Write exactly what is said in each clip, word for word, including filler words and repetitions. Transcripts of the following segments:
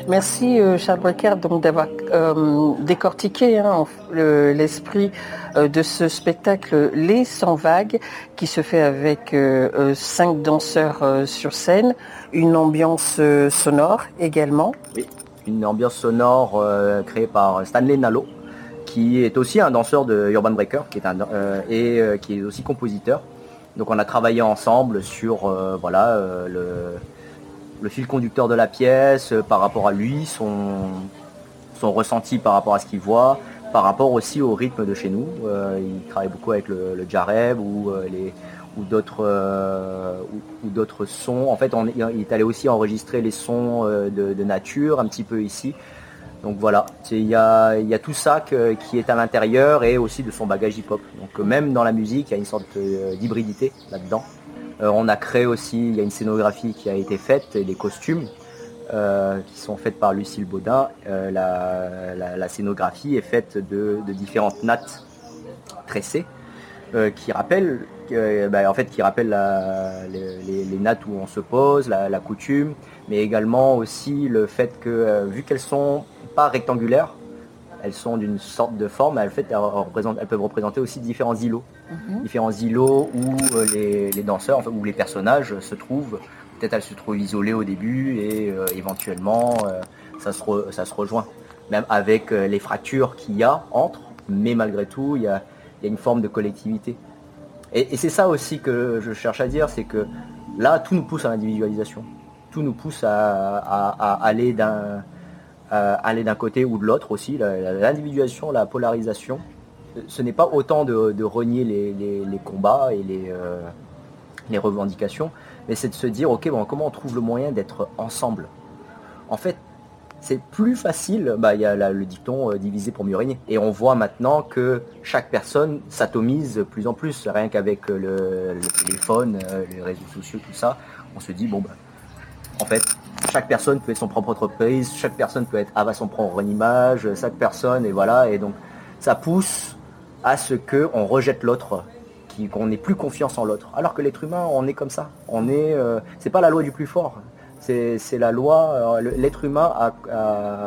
Merci euh, Charles Brecker donc d'avoir euh, décortiqué hein, le, l'esprit euh, de ce spectacle Les cent vagues qui se fait avec euh, euh, cinq danseurs euh, sur scène, une ambiance euh, sonore également. Oui, une ambiance sonore euh, créée par Stanley Nalo, qui est aussi un danseur de Urban Breaker qui est un, euh, et euh, qui est aussi compositeur. Donc on a travaillé ensemble sur euh, voilà, euh, le, le fil conducteur de la pièce, euh, par rapport à lui, son, son ressenti par rapport à ce qu'il voit, par rapport aussi au rythme de chez nous. Euh, il travaille beaucoup avec le, le jareb ou, euh, les, ou, d'autres, euh, ou, ou d'autres sons. En fait, on, il est allé aussi enregistrer les sons euh, de, de nature un petit peu ici. Donc voilà, il y a, y a tout ça que, qui est à l'intérieur et aussi de son bagage hip-hop. Donc même dans la musique, il y a une sorte euh, d'hybridité là-dedans. Euh, on a créé aussi, il y a une scénographie qui a été faite et des costumes euh, qui sont faits par Lucille Baudin. Euh, la, la, la scénographie est faite de, de différentes nattes tressées euh, qui rappellent, euh, bah, en fait, qui rappellent la, les, les nattes où on se pose, la, la coutume, mais également aussi le fait que euh, vu qu'elles sont pas rectangulaires, elles sont d'une sorte de forme, elles, fait, elles, représentent, elles peuvent représenter aussi différents îlots. Mm-hmm. Différents îlots où euh, les, les danseurs, enfin, où les personnages se trouvent. Peut-être elles se trouvent isolées au début et euh, éventuellement euh, ça, se re, ça se rejoint. Même avec euh, les fractures qu'il y a entre, mais malgré tout, il y a, il y a une forme de collectivité. Et, et c'est ça aussi que je cherche à dire, c'est que là, tout nous pousse à l'individualisation. Tout nous pousse à, à, à aller d'un... Euh, aller d'un côté ou de l'autre aussi, l'individuation, la polarisation. Ce n'est pas autant de, de renier les, les, les combats et les, euh, les revendications, mais c'est de se dire, ok, bon, comment on trouve le moyen d'être ensemble. En fait, c'est plus facile, bah, y a la, le dicton euh, diviser pour mieux régner. Et on voit maintenant que chaque personne s'atomise de plus en plus, rien qu'avec le, le téléphone, euh, les réseaux sociaux, tout ça, on se dit, bon, bah, en fait, chaque personne peut être son propre entreprise, chaque personne peut être avoir son propre image, chaque personne, et voilà, et donc ça pousse à ce qu'on rejette l'autre, qu'on n'ait plus confiance en l'autre. Alors que l'être humain, on est comme ça. On est, euh, c'est pas la loi du plus fort, c'est, c'est la loi. Euh, l'être humain a, a,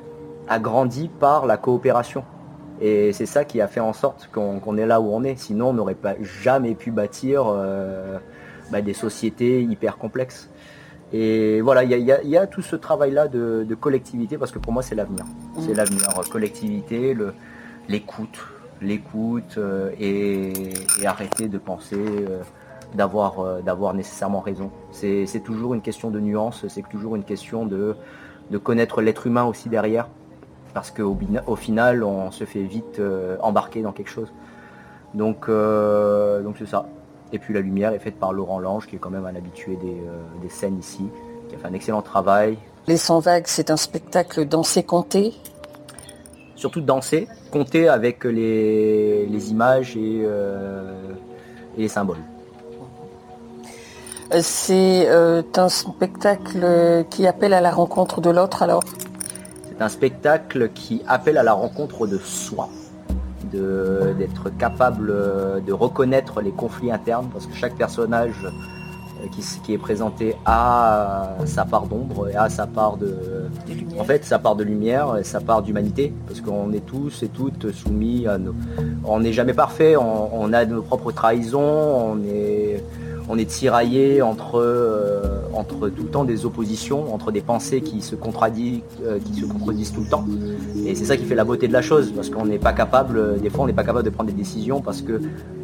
a grandi par la coopération, et c'est ça qui a fait en sorte qu'on, qu'on est là où on est. Sinon, on n'aurait pas jamais pu bâtir euh, bah, des sociétés hyper complexes. Et voilà, il y, y, y a tout ce travail-là de, de collectivité, parce que pour moi, c'est l'avenir. Mmh. C'est l'avenir. Collectivité, le, l'écoute, l'écoute euh, et, et arrêter de penser euh, d'avoir, euh, d'avoir nécessairement raison. C'est, c'est toujours une question de nuance, c'est toujours une question de, de connaître l'être humain aussi derrière, parce qu'au au final, on se fait vite euh, embarquer dans quelque chose. Donc, euh, donc c'est ça. Et puis la lumière est faite par Laurent Lange, qui est quand même un habitué des, euh, des scènes ici, qui a fait un excellent travail. Les cent vagues, c'est un spectacle dansé-compté. Surtout danser, compter avec les, les images et, euh, et les symboles. C'est euh, un spectacle qui appelle à la rencontre de l'autre alors ? C'est un spectacle qui appelle à la rencontre de soi. De, d'être capable de reconnaître les conflits internes, parce que chaque personnage qui, qui est présenté a sa part d'ombre et a sa part de, en fait, sa part de lumière et sa part d'humanité, parce qu'on est tous et toutes soumis à nos, on n'est jamais parfait, on, on a nos propres trahisons, on est, on est tiraillé entre, euh, entre tout le temps des oppositions, entre des pensées qui se contredisent, euh, qui se contredisent tout le temps. Et c'est ça qui fait la beauté de la chose, parce qu'on n'est pas capable, des fois on n'est pas capable de prendre des décisions parce que